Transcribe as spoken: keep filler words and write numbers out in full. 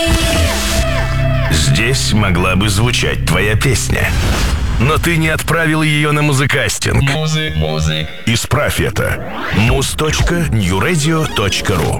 Здесь могла бы звучать твоя песня, но ты не отправил ее на музыкастинг. Music, music. Исправь это. муз точка нью радио точка ру